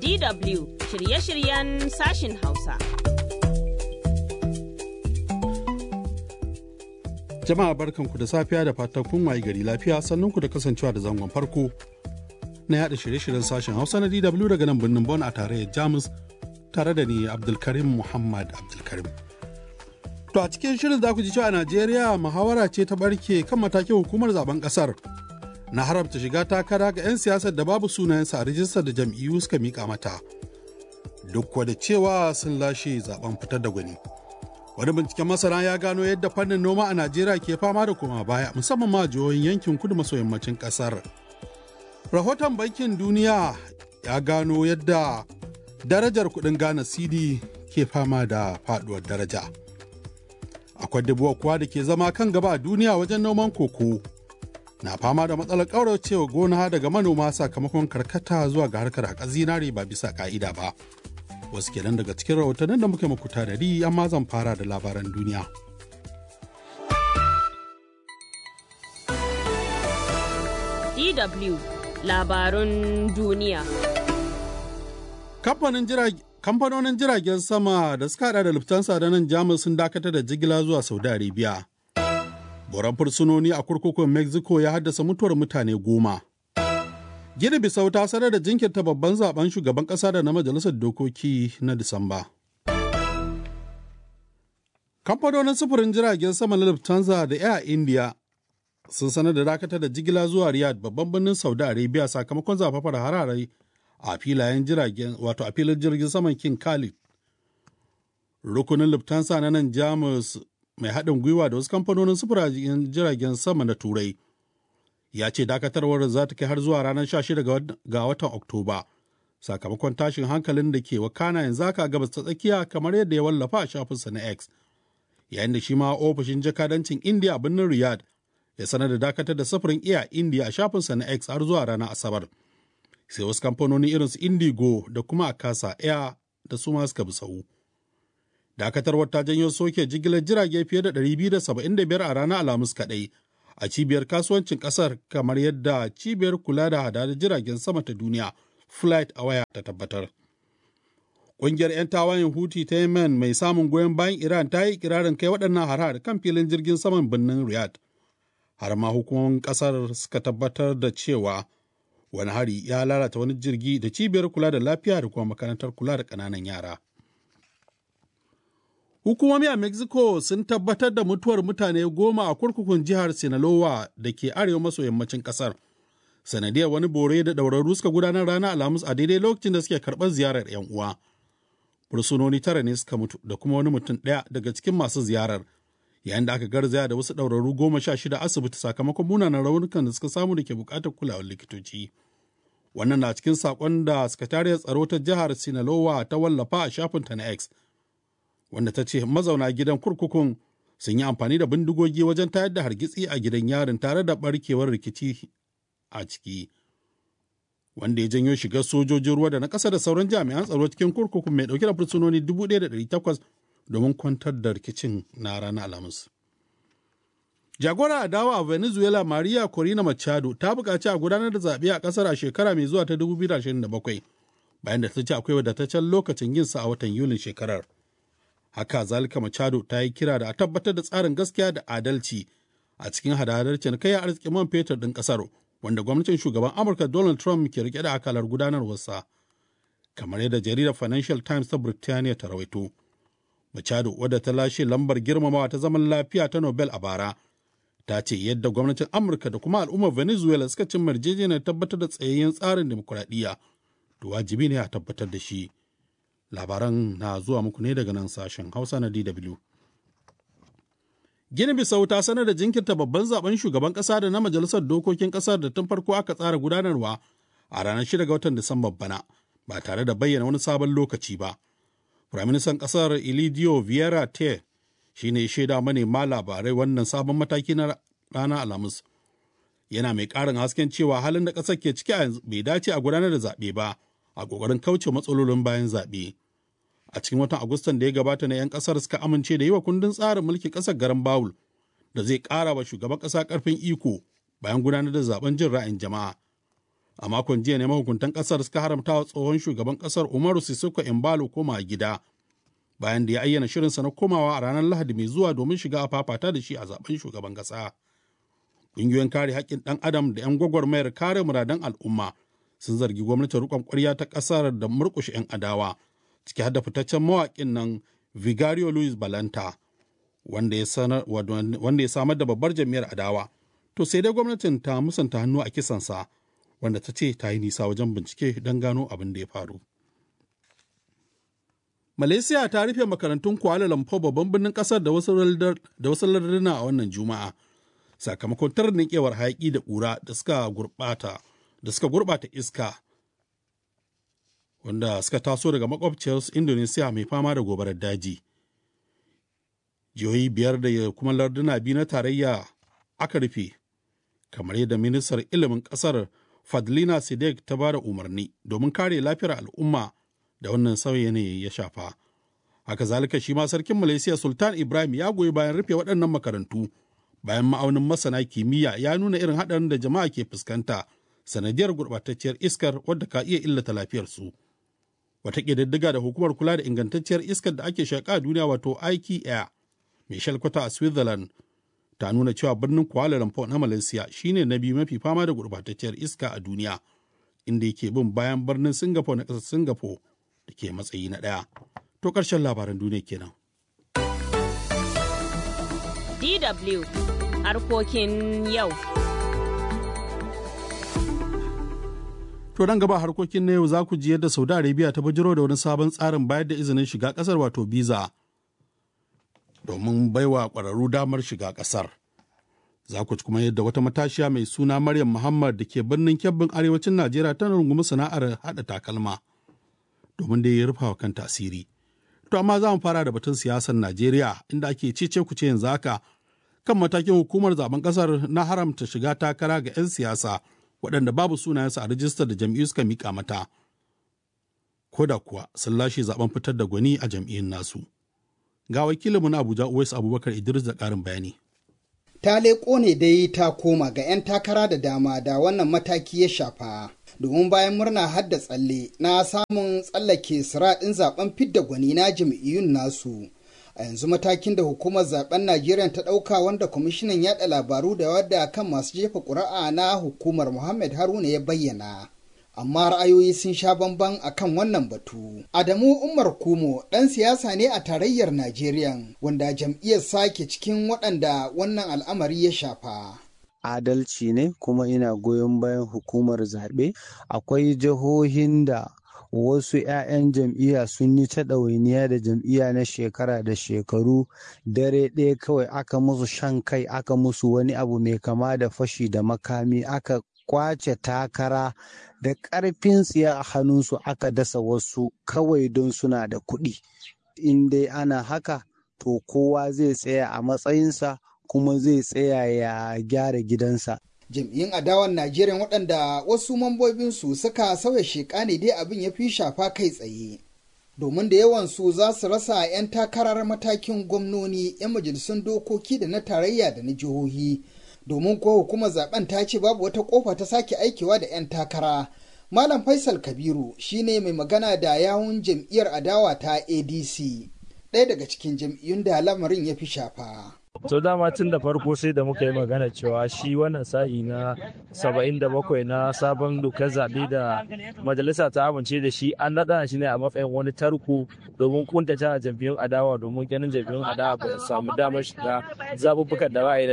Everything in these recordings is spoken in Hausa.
DW shirye-shiryen sashin Hausa. Jama'a barkanku da safiya da fatan kun wayi gari lafiya, sannunku da kasancewa da zangon farko na yada shirye-shiryen sashen Hausa na DW daga nan birnin Bonn a tarayyar Jamus tare da ni Abdulkarim Muhammad Abdulkarim. To a cikin shirin za ku ji cewa a Najeriya muhawara ce ta barke kan matakin hukumar zaben kasar na haramta shiga takara ga 'yan siyasar da babu sunayensa a rijistar da jam'iyyu suka mika mata. Duk da cewa sun lashe zaben fitar da gwani. Wani binciken masana ya gano yadda fannin noma a Najeriya ke fama da koma baya musamman ma jihohin yankin kudu maso yammacin kasar. Rahoton Bankin Duniya ya gano yadda darajar kudin Ghana CD ke fama da faduwar daraja. Akwai dabuwa kuwa da ke zama kan gaba a duniya wajen noman koko na fama da matsalar ƙauracewa gona daga manoma sakamakon karkata zuwa ga harkar haƙar zinare ba bisa ƙa'ida ba. Wasu kenan daga cikin rahotannin da muke muku tanadi, amma zan fara da labaran duniya. DW labarun duniya. Kamfanonin jiragen sama da suka hada da Lufthansa da nan Jamus sun dakatar da jigila zuwa Saudi Arabia. Boran fursunoni a kurkukun Mexico ya haddasa mutuwar mutane 10. Gini Bisau ta sanar da jinkirta babban zaben shugaban ƙasa da na majalisar dokoki na Disamba. Kamfanonin sufurin jiragen sama na Lufthansa da Air India sun sanar da dakatar da jigila zuwa Riyadh babban birnin Saudi Arabia sakamakon zafafar hararai a filayen jiragen a filin jirgin saman King Khalid. Rukunin Lufthansa na nan Jamus mai haɗin gwiwa da wasu kamfanonin sufurin jiragen sama na Turai ya ce dakatarwar za ta kai har zuwa ranar 16 ga watan Oktoba sakamakon tashin hankalin da ke wakana yanzu haka gabas ta tsakiya, kamar yadda ya wallafa a shafinsa na X, yayin da shi ma ofishin jakadancin India a birnin Riyadh ya sanar da dakatar da sufurin Air India a shafinsa na X har zuwa ranar Asabar. Sai wasu kamfanoni irin su Indigo da kuma Akasa Air da su ma suka bi sahu. Dakatarwar ta janyo soke jigilar jirage fiye da 275 a ranar Alhamis kaɗai a cibiyar kasuwancin ƙasar, kamar yadda cibiyar kula da hadadar jiragen sama ta duniya Flight Aware ta tabbatar. Ƙungiyar 'yan tawayen Houthi ta Yemen mai samun goyon bayan Iran ta yi ikirarin kai waɗannan har kan filin jirgin saman birnin Riyadh. Har ma hukumomin ƙasar suka tabbatar da cewa wani hari ya lalata wani jirgi da cibiyar kula da lafiya da kuma makarantar kula da ƙananan yara. Hukumomi a Mexico sun tabbatar da mutuwar mutane 10 a kurkukun jihar Sinaloa da ke arewa maso yammacin ƙasar, sanadiyar wani bore da ɗaurarru suka gudanar ranar Alhamis a daidai lokacin da suke karɓar ziyarar 'yan uwa. Fursunoni 9 ne suka mutu da kuma wani mutum ɗaya daga cikin masu ziyarar, yayin da aka garzaya da wasu ɗaurarru 16 asibiti sakamakon munanan raunukan da suka samu da ke buƙatar kulawar likitoci. Wannan na cikin saƙon da sakatariyar tsaro ta jihar Sinaloa ta wallafa a shafinta na X, wanda ta ce mazauna gidan kurkukun sun yi amfani da bindigogi wajen tayar da hargitsi a gidan yarin tare da barkewar rikici a ciki, wanda ya janyo shigar sojojin ruwa da na ƙasa da sauran jami'an tsaro cikin kurkukun mai ɗauke da fursunoni 1,800 domin kwantar da rikicin na ranar Alhamis. Jagora adawa a Venezuela Maria Corina Machado ta buƙaci a gudanar da zaɓe a ƙasar a shekara mai zuwa ta 2027 bayan da ta ce akwai wadataccen lokacin yin sa a watan Yulin shekarar. Haka zalika Machado ta yi kira da a tabbatar da tsarin gaskiya da adalci a cikin hadadar cinikayya arzikin man fetur ɗin ƙasar, wanda gwamnatin shugaban Amurka Donald Trump ke rike da akalar gudanarwarsa, kamar yadda jaridar Financial Times ta Birtaniya ta rawaito. Machado, wadda ta lashe lambar girmamawa ta zaman lafiya ta Nobel a bara, ta ce yadda gwamnatin Amurka da kuma al'ummar Venezuela suka cin yarjejeniyar tabbatar da tsayayyen tsarin dimokuraɗiyya, to wajibi ne a tabbatar da shi. Labaran na zuwa muku ne daga nan sashen Hausa na DW. Gini Bisau ta sanar da jinkirta babban zaben shugaban ƙasa da na majalisar dokokin ƙasar da tun farko aka tsara gudanarwa a ranar 6 ga watan Disambar bana, ba tare da bayyana wani sabon lokaci ba. Firaministan ƙasar Ilidio Vieira Te shi ne shaida manema labarai wannan sabon mataki na ranar Alhamis. Yana mai ƙarin hasken cewa halin da ƙasar ke ciki a yanzu bai dace a gudanar da zaɓe ba, a ƙoƙarin kauce matsalolin bayan zaɓe. A cikin watan Agustan da ya gabata na 'yan ƙasar suka amince da yi wa kundin tsarin mulkin ƙasar garan bawul da zai ƙara wa shugaban ƙasa ƙarfin iko bayan gudanar da zaben jin ra'ayin jama'a. A makon jiya ne mahukuntan ƙasar suka haramta wa tsohon shugaban ƙasar Umaru Sissoco Embalo koma gida, bayan da ya ayyana shirinsa na komawa a ranar Lahadi mai zuwa domin shiga a fafata da shi a zaben shugaban ƙasa. Ƙungiyoyin kare haƙƙin ɗan adam da 'yan gwagwarmayar kare muradan al'umma sun zargi gwamnatin riƙon ƙwarya ta ƙasar da murƙushe 'yan adawa, ciki har da fitaccen mawaƙin nan Vigario Luis Balanta, wanda ya samar da babbar jam'iyyar adawa. To sai dai gwamnatin ta musanta hannu a kisansa, wanda ta ce ta yi nisa wajen bincike don gano abin da ya faru. Malaysia ta rufe makarantun Kuala Lumpur babban birnin ƙasar da wasu larduna a wannan Juma'a, sakamakon tarniƙewar hayaƙi da ƙura da suka gurɓata iska, wanda suka taso daga makwabciyar Indonesia mai fama da gobarar daji. Jihohi 5 da kuma larduna 2 na tarayya aka rufe, kamar yadda ministar ilimin ƙasar Fadlina Sidek ta ba da umarni domin kare lafiyar al'umma da wannan sauyi ne ya shafa. Haka zalika shi ma sarkin Malaysia Sultan Ibrahim ya goyi bayan rufe waɗannan makarantu, bayan ma'aunin masana kimiyya ya nuna irin haɗarin da jama'a ke fuskanta sanadiyar gurɓatacciyar iskar wadda ka iya illata lafiyarsu. Wata ƙididdiga da hukumar kula da ingantacciyar iskar da ake shaƙa a duniya wato IKEA mai shalkwata a Switzerland ta nuna cewa birnin Kuala Lumpur na Malaysia shine na biyu mafi fama da gurɓatacciyar iska a duniya, inda yake bin bayan birnin Singapore na ƙasar Singapore da ke matsayi na ɗaya. To ƙarshen labaran duniya kenan. DW harkokin yau. To nan gaba harkokin na yau za ku ji yadda Saudi Arabia ta bujiro da wani sabon tsarin bayar da izinin shiga ƙasar wato visa domin baiwa ƙwararru damar shiga ƙasar. Za ku ci kuma yadda wata matashiya mai suna Maryam Muhammad da ke birnin Kebbin arewacin Najeriya tana rungumi sana'ar haɗa takalma domin da ya rufa wa kanta asiri. To amma za mu fara da batun siyasar Najeriya inda ake cece kuce yanzu haka kan matakin hukumar zaben ƙasar na haramta shiga takara ga 'yan siyasa waɗanda babu sunayensu a rijistar da jam'iyyu suka miƙa mata, ko da kuwa sun lashe zaben fitar da gwani a jam'iyyun nasu. Ga wakilinmu na Abuja Uwais Abubakar Idris da ƙarin bayani. Ta leƙo ne dai ta koma ga 'yan takara da dama da wannan mataki ya shafa, domin bayan murna hadda tsalle na samun tsallake siraɗin zaben fidda gwani na jam'iyyun nasu. A yanzu matakin da hukumar zaben Najeriya ta ɗauka wanda kwamishinan yaɗa labaru da wadda kan masu jefa ƙuri'a na hukumar Muhammad Haruna ya bayyana. Amma ra'ayoyi sun sha bamban a kan wannan batu. Adamu Umar Kumo ɗan siyasa ne a tarayyar Najeriya wanda jam'iyyar sake cikin waɗanda wannan al'amari ya shafa. Adalci ne kuma ina goyon bayan hukumar zaɓe. Akwai jihohin da wasu 'ya'yan jam'iyya sun yi ta ɗawainiya da jam'iyya na shekara da shekaru, dare ɗaya kawai aka musu shan kai, aka musu wani abu mai kama da fashi da makami, aka kwace takara da ƙarfin tsiya a hannunsu, aka dasa wasu kawai don suna da kuɗi. In dai ana haka to kowa zai tsaya a matsayinsa kuma zai tsaya ya gyara gidansa. Jam'iyyun adawan Najeriya waɗanda wasu mambobinsu suka sauya sheƙa ne dai abin ya fi shafa kai tsaye. Domin da yawansu za su rasa 'yan takarar matakin gwamnoni, 'yan majalisun dokoki da na tarayya da na jihohi. Domin ko hukumar zaben ta ce babu wata kofa ta sake aikewa da 'yan takara. Malam Faisal Kabiru shine mai magana da yawun jam'iyyar adawa ta ADC, ɗaya daga cikin jam'iyyun da lamarin ya fi shafa. To dama tun da farko sai da muka yi magana cewa shi wannan sa'i na 77 na sabon dokar zaɓe da majalisa ta amince da shi an naɗa shi ne a matsayin wani tarko domin kuntata jam'iyyun adawa domin ganin jam'iyyun adawa ba su samu damar shiga zaɓuɓɓukan da ra'ayi na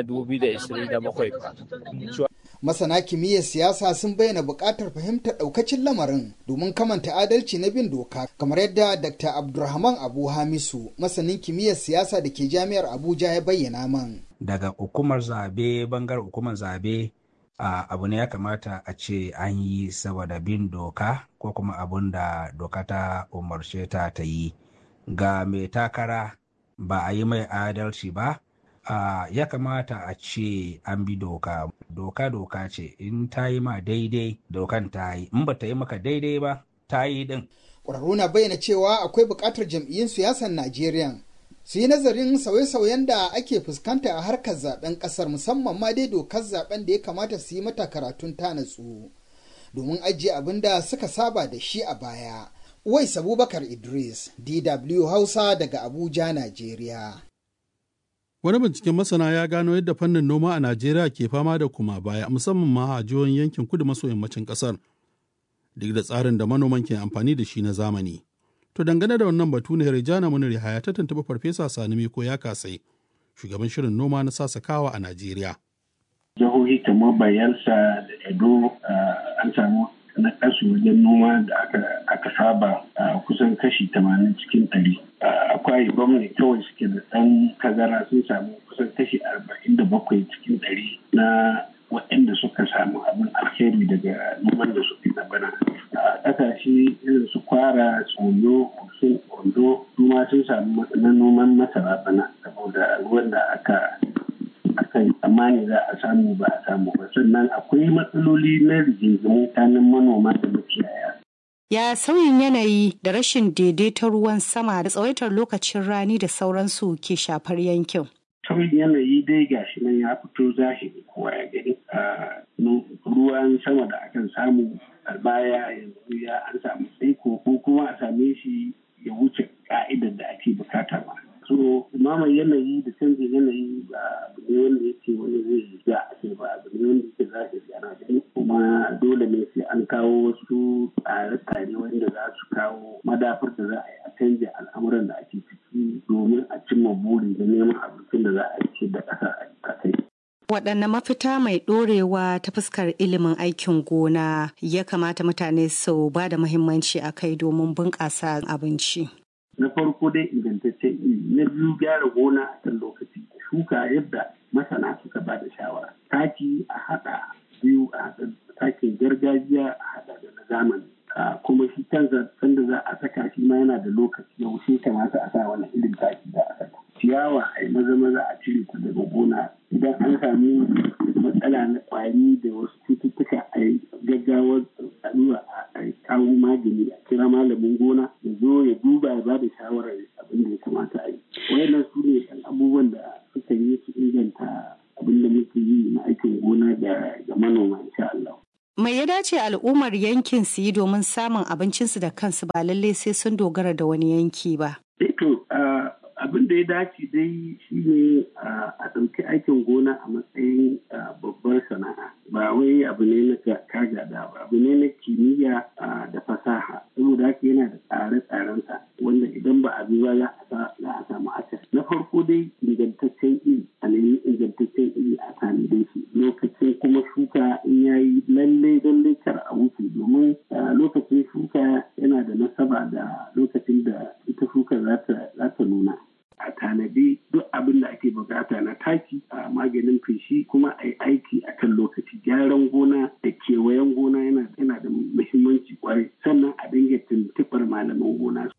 2027. Masana kimiyyar siyasa sun bayyana buƙatar fahimtar ɗaukacin lamarin domin kamanta adalci na bin doka, kamar yadda Dr. Abdulrahman Abu Hamisu, masanin kimiyyar siyasa da ke Jami'ar Abuja ya bayyana man. Daga hukumar zabe, bangar hukumar zabe, abu ne ya kamata a ce an yi saboda bin doka ko kuma abun da doka ta umarce ta yi. Ga mai takara ba a yi mai adalci ba. Ya kamata a ce an bi doka ce, in ta yi ma daidai dokan ta yi, in ba ta yi maka daidai ba ta yi din. Ƙwararru na bayyana cewa akwai buƙatar jam'iyyun siyasar Najeriya su yi nazarin sauye-sauyen da ake fuskanta a harkar zaben ƙasar, musamman ma dai dokar zaben da ya kamata su yi mata karatun ta natsu. domin ajiye abin da suka saba da shi a baya. Uwais Abubakar Idris, DW Hausa daga Abuja, Najeriya. Wani binciken masana ya gano yadda fannin noma a Najeriya ke fama da kuma baya musamman ma a jihohin yankin kudu maso yammacin ƙasar, duk da tsarin da manoman ke amfani da shi na zamani. To dangane da wannan batu ne Rijana Munir Yahaya ta tuntuɓi Farfesa Sani Miko ya kasai, shugaban shirin noma na Sasakawa a Najeriya. Jihohi kamar Bayelsa da Edo an samu na kasu wajen noma da aka saba kusan kashi 80 cikin 100. Akwai gwamnati kawai suke da ɗan tazara sun samu kusan kashi 47 cikin 100 na waɗanda suka samu abin alheri daga noman da suke na bana. Ƙasashe irin su Kwara, Oyo, Ondo kuma sun samu na noman masara bana saboda ruwan da aka yi tsammani za a samu ba a samu ba. Sannan akwai matsaloli na rigingimu tsakanin manoma da makiyaya. Ya sauyin yanayi da rashin daidaiton ruwan sama da tsawaitar lokacin rani da sauransu ke shafar yankin. Sauyin yanayi dai gashi nan ya fito zahiri kowa ya gani. Ruwan sama da akan samu a baya yanzu ya an samu tsaiko ko kuma a same shi ya wuce ka'idar da ake bukata ba. So imamar yanayi da canjin yanayi ba abu ne wanda yake wani zai ja a ce ba abu ne wanda yake zahiri ana gani kuma dole ne sai an kawo wasu tsare-tsare wanda za su kawo madafar da za a yi a canja al'amuran da ake ciki domin a cimma buri da neman abincin da za a ci da ƙasa a kai. Waɗanne mafita mai ɗorewa ta fuskar ilimin aikin gona ya kamata mutane su ba da muhimmanci a kai domin bunƙasa abinci? Na farko dai ingantaccen ilimi, na biyu gyara gona a kan lokaci, shuka yadda masana suka ba da shawara, taki a haɗa biyu a haɗa takin gargajiya a haɗa da na zamani. Kuma shi kansa sanda za a saka shi ma yana da lokaci yaushe kamata a sa wani irin taki za a saka. Ciyawa a yi maza a cire ta daga gona idan an sami matsala na kwari da wasu cututtuka a yi gaggawar tsaruwa a kawo magani a kira malamin gona ya zo ya duba ya ba da shawarar abin da ya kamata a yi. Wayannan su ne abubuwan da suka yi su inganta abin da muke yi na aikin gona ga manoma insha Allah. Mai ya dace al'ummar yankin su yi domin samun abincinsu da kansu ba lallai sai sun dogara da wani yanki ba? Abin da ya dace dai shi ne a ɗauki aikin gona a matsayin babbar sana'a ba wai abu ne na kagada ba abu ne na kimiyya da fasaha saboda haka yana da tsare-tsarensa wanda idan ba a bi ba za a samu asar. Na farko dai ingantaccen iri a nemi ingantaccen iri a tanadai shi lokacin kuma shuka in yayi lallai kar a wuce domin lokacin shuka yana da nasaba da lokacin da ita shuka za ta nuna. A tanadi duk abin da ake bukata na taki a maganin feshi kuma a yi aiki a kan lokaci. Gyaran gona da kewayen gona yana da muhimmanci kwarai sannan a dinga tuntuɓar malaman gona.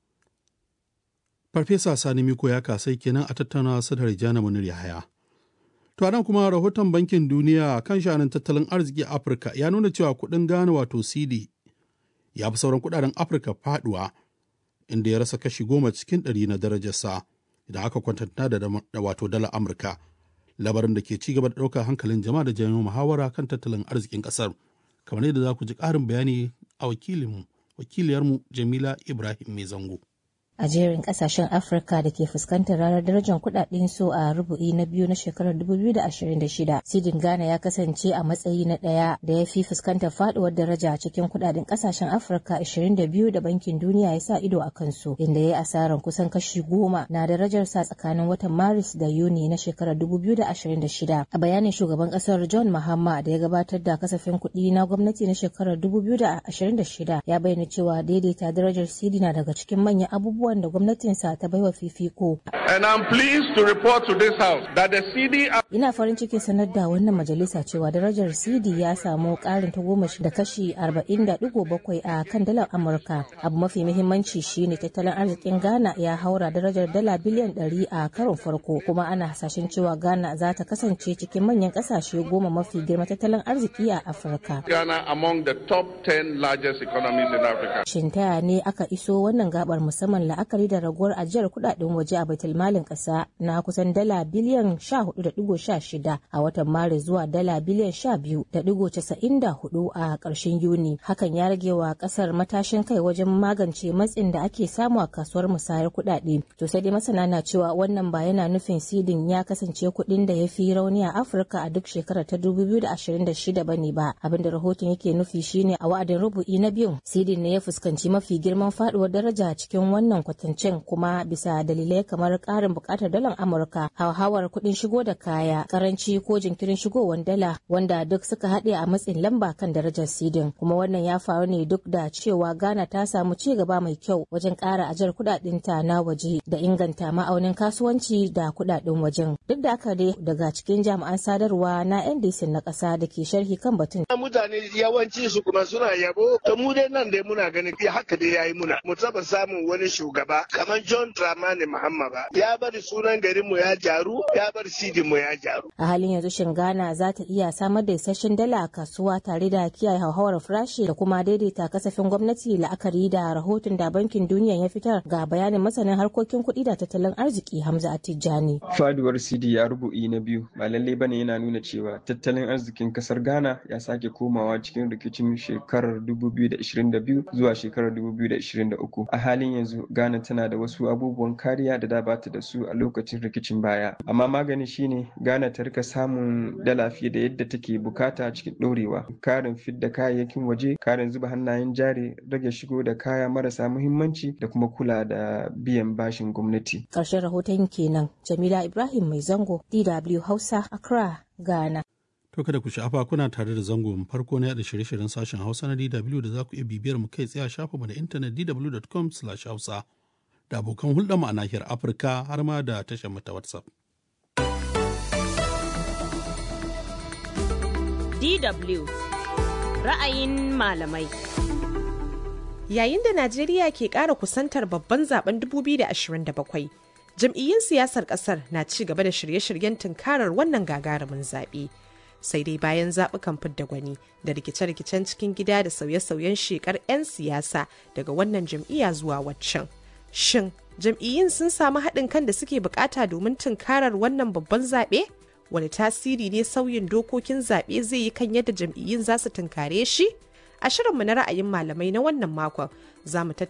Farfesa Sani Miko ya kasai kenan a tattaunawa su da Rijana Munir Yahaya. To nan kuma rahoton Bankin Duniya kan sha'anin tattalin arziki a Afirka ya nuna cewa kuɗin Ghana wato CD ya fi sauran kuɗaɗen Afirka faɗuwa inda ya rasa kashi 10 cikin 100 na darajarsa idan aka kwatanta da wato dala Amurka, labarin da ke ci gaba da ɗaukar hankalin jama'a da janyo muhawara kan tattalin arzikin ƙasar, kamar yadda za ku ji ƙarin bayani a wakiliyarmu Jamila Ibrahim Mai Zango. A jerin kasashen Afirka da ke fuskantar ranar darajar kudaden su a rubu'i na biyu na shekarar 2026, sidin Ghana ya kasance a matsayi na ɗaya da ya fi fuskantar faduwar daraja cikin kudaden kasashen Afirka 22 da Bankin Duniya ya sa ido a kansu, inda ya yi asarar kusan kashi 10 na darajar sa tsakanin watan Maris da Yuni na shekarar 2026. A bayanin shugaban kasar John Mahama da ya gabatar da kasafin kuɗi na gwamnati na shekarar 2026 ya bayyana cewa daidaita darajar CD na daga cikin manyan abubuwa da gwamnatinsa ta baiwa fifiko. And I'm pleased to report to this house that the CD. Ina farin cikin sanar da wannan majalisa cewa darajar CD ya samu ƙarin tagomashi da kashi 40.7 a kan dalar Amurka. Abu mafi muhimmanci shine tattalin arzikin Ghana ya haura darajar dala biliyan 100 a karon farko, kuma ana hasashen cewa Ghana za ta kasance cikin manyan ƙasashe 10 mafi girma tattalin arziki a Afirka. Ghana among the top 10 largest economies in Africa. Shin ta ne aka iso wannan gabar musamman la'akari da raguwar ajiyar kudaden waje a baitulmalin ƙasa na kusan dala biliyan 14.16 a watan Maris zuwa dala biliyan 12.94 a ƙarshen Yuni. Hakan ya rage wa ƙasar matashin kai wajen magance matsin da ake samu a kasuwar musayar kudade. To sai dai masana na cewa wannan ba yana nufin sidin ya kasance kuɗin da ya fi rauni a Afirka a duk shekarar ta 2026 bane ba. Abinda rahoton yake nufi shine a wa'adin rubu'i na biyun sidin ne ya fuskanci mafi girman faduwar daraja cikin wannan kwatancin, kuma bisa dalilai kamar ƙarin buƙatar dalar Amurka, hauhawar kuɗin shigo da kaya, karanci ko jinkirin shigowar dala, wanda duk suka haɗe a matsin lamba kan darajar sidin. Kuma wannan ya faru ne duk da cewa Ghana ta samu ci gaba mai kyau wajen ƙara ajiyar kuɗaɗenta na waje da inganta ma'aunin kasuwanci da kuɗaɗen wajen. Duk da haka dai daga cikin jami'an sadarwa na NDC na ƙasa da ke sharhi kan batun. Mutane yawanci su kuma suna yabo, to mu dai nan dai muna ganin haka dai yayi muna. Mu taba samun wani shugaba kamar John Dramani Mahama ba. Ya bari sunan garin mu ya jaru, ya bar sidin mu ya jaru. A halin yanzu shin Ghana za ta iya samar da isasshen dala a kasuwa tare da kiyaye hauhawar farashi da kuma daidaita kasafin gwamnati la'akari da rahoton da Bankin Duniya ya fitar ga bayanin masanin harkokin kuɗi da tattalin arziki Hamza Atijani. Faduwar CD ya rubu'i na biyu ba lallai bane yana nuna cewa tattalin arzikin kasar Ghana ya sake komawa cikin rikicin shekarar 2022 zuwa shekarar 2023. A halin yanzu Ghana tana da wasu abubuwan kariya da bata da su a lokacin rikicin baya. Amma magani shine Ghana ta rika samun dala fiye da yadda take bukata cikin ɗorewa. Karin fidda kayayyakin waje, karin zuba hannayen jari, rage shigo da kaya marasa muhimmanci da kuma kula da biyan bashin gwamnati. Ƙarshen rahoton kenan. Jamila Ibrahim Mai Zango, DW Hausa, Accra, Ghana. To kada ku sha'afa kuna tare da zangon farko na yada shirye-shiryen sashen Hausa na DW da za ku iya bibiyar mu kai tsaye a shafinmu da intanet dw.com/hausa da abokan hulɗarmu a nahiyar Afirka har ma da tashar mu ta WhatsApp. DW ra'ayin malamai. Yayin da Najeriya ke ƙara kusantar babban zaben 2027, jam'iyyun siyasar ƙasar na ci gaba da shirye-shiryen tunkarar wannan gagarumin zaɓe. Sai dai bayan zaɓukan fidda gwani da rikice-rikicen cikin gida da sauye-sauyen shekar 'yan siyasa daga wannan jam'iyya zuwa waccan. Shin jam'iyyun sun samu haɗin kan da suke bukata domin tunkarar wannan babban zaɓe? Wani tasiri ne sauyin dokokin zaɓe zai yi kan yadda jam'iyyun za su tunkare shi? A shirinmu na ra'ayin malamai na wannan makon za mu